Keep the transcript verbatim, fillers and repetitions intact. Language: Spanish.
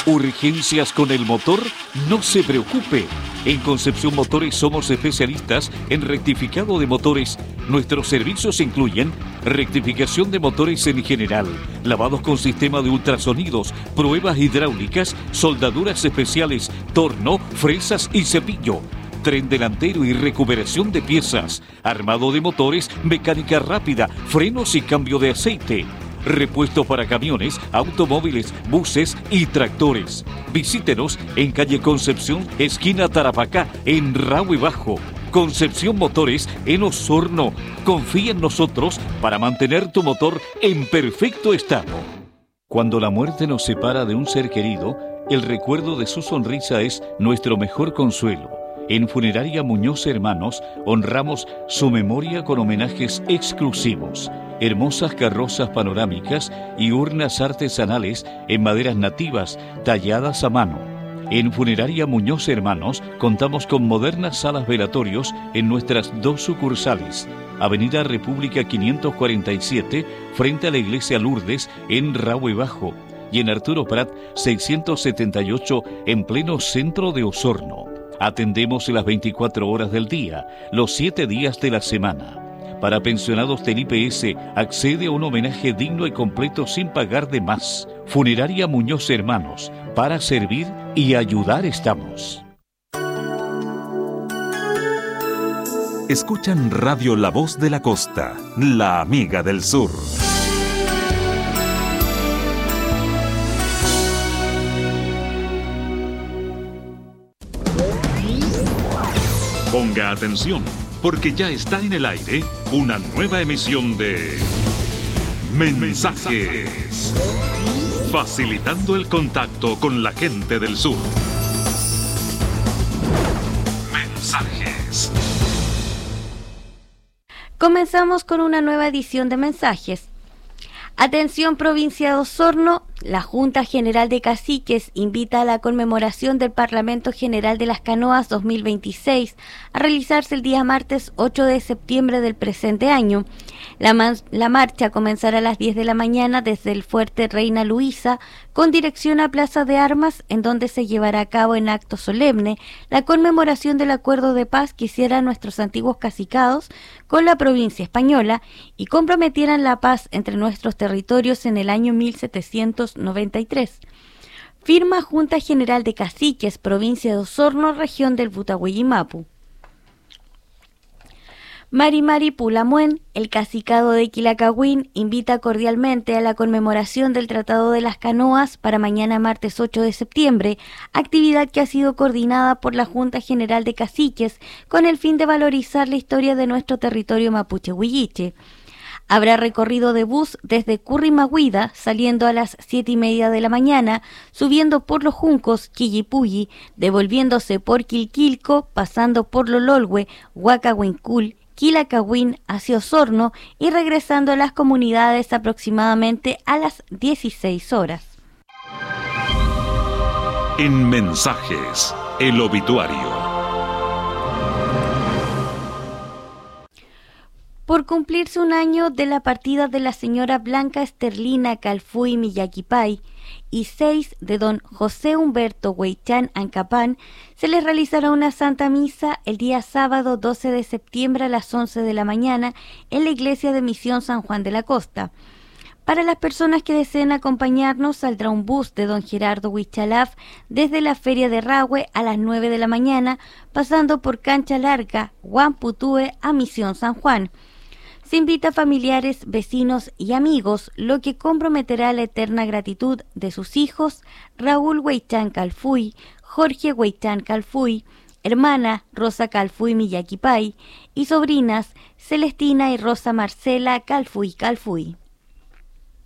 ¿Urgencias con el motor? No se preocupe. En Concepción Motores somos especialistas en rectificado de motores. Nuestros servicios incluyen rectificación de motores en general, lavados con sistema de ultrasonidos, pruebas hidráulicas, soldaduras especiales, torno, fresas y cepillo, tren delantero y recuperación de piezas, armado de motores, mecánica rápida, frenos y cambio de aceite. Repuesto para camiones, automóviles, buses y tractores. Visítenos en calle Concepción, esquina Tarapacá, en Rahue Bajo. Concepción Motores en Osorno. Confía en nosotros para mantener tu motor en perfecto estado. Cuando la muerte nos separa de un ser querido, el recuerdo de su sonrisa es nuestro mejor consuelo. En Funeraria Muñoz Hermanos honramos su memoria con homenajes exclusivos. Hermosas carrozas panorámicas y urnas artesanales en maderas nativas talladas a mano. En Funeraria Muñoz Hermanos contamos con modernas salas velatorios en nuestras dos sucursales. Avenida República quinientos cuarenta y siete, frente a la Iglesia Lourdes, en Rahue Bajo. Y en Arturo Prat seiscientos setenta y ocho, en pleno centro de Osorno. Atendemos las veinticuatro horas del día, los siete días de la semana. Para pensionados del I P S, accede a un homenaje digno y completo sin pagar de más. Funeraria Muñoz Hermanos, para servir y ayudar estamos. Escuchan Radio La Voz de la Costa, la amiga del sur. Ponga atención, porque ya está en el aire una nueva emisión de Mensajes, facilitando el contacto con la gente del sur. Mensajes. Comenzamos con una nueva edición de Mensajes. Atención, provincia de Osorno, la Junta General de Caciques invita a la conmemoración del Parlamento General de las Canoas dos mil veintiséis a realizarse el día martes ocho de septiembre del presente año. La, man- la marcha comenzará a las diez de la mañana desde el Fuerte Reina Luisa con dirección a Plaza de Armas, en donde se llevará a cabo en acto solemne la conmemoración del acuerdo de paz que hicieran nuestros antiguos cacicados con la provincia española y comprometieran la paz entre nuestros territorios en el año mil setecientos noventa y tres. Firma Junta General de Caciques, provincia de Osorno, región del Butahuellimapu. Mari Mari Pulamuen, el cacicado de Quilacagüín, invita cordialmente a la conmemoración del Tratado de las Canoas para mañana martes ocho de septiembre, actividad que ha sido coordinada por la Junta General de Caciques con el fin de valorizar la historia de nuestro territorio mapuche huilliche. Habrá recorrido de bus desde Currimahuida, saliendo a las siete y media de la mañana, subiendo por Los Juncos, Quillipulli, devolviéndose por Quilquilco, pasando por Lololhue, Huacahuincul, Quilacagüín hacia Osorno y regresando a las comunidades aproximadamente a las dieciséis horas. En Mensajes, el obituario. Por cumplirse un año de la partida de la señora Blanca Esterlina Calfuy Millaquipay y seis de don José Humberto Hueychán Ancapán, se les realizará una santa misa el día sábado doce de septiembre a las once de la mañana en la iglesia de Misión San Juan de la Costa. Para las personas que deseen acompañarnos, saldrá un bus de don Gerardo Huichalaf desde la Feria de Rahue a las nueve de la mañana, pasando por Cancha Larga, Huamputúe a Misión San Juan. Se invita a familiares, vecinos y amigos, lo que comprometerá la eterna gratitud de sus hijos, Raúl Hueychán Calfuy, Jorge Hueychán Calfuy, hermana Rosa Calfuy Millaquipay y sobrinas Celestina y Rosa Marcela Calfuy Calfuy.